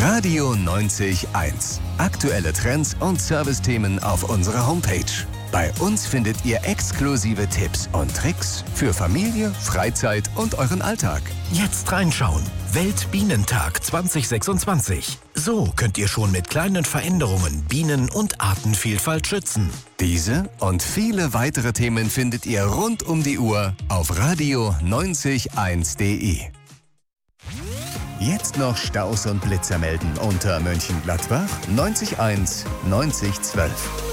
Radio 90.1. Aktuelle Trends und Servicethemen auf unserer Homepage. Bei uns findet ihr exklusive Tipps und Tricks für Familie, Freizeit und euren Alltag. Jetzt reinschauen. Weltbienentag 2026. So könnt ihr schon mit kleinen Veränderungen Bienen- und Artenvielfalt schützen. Diese und viele weitere Themen findet ihr rund um die Uhr auf radio901.de. Jetzt noch Staus und Blitzer melden unter Mönchengladbach 90.1 9012.